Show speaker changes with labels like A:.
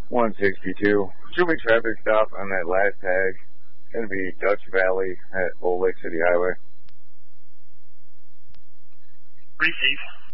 A: 162. Should be traffic stop on that last tag. It's going to be Dutch Valley at Old Lake City Highway.
B: Receive.